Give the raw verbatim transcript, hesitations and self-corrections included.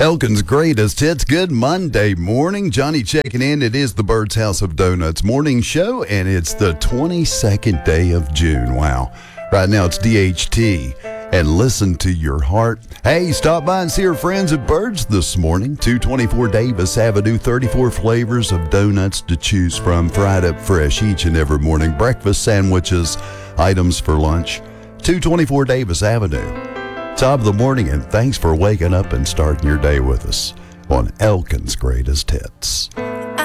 Elkin's Greatest Hits. Good Monday morning. Johnny checking in. It is the Bird's House of Donuts morning show, and it's the twenty-second day of June. Wow. Right now it's D H T. And listen to your heart. Hey, stop by and see our friends at Birds this morning. two twenty-four Davis Avenue, thirty-four flavors of donuts to choose from. Fried up fresh each and every morning. Breakfast sandwiches, items for lunch. two twenty-four Davis Avenue. Top of the morning, and thanks for waking up and starting your day with us on Elkin's Greatest Hits.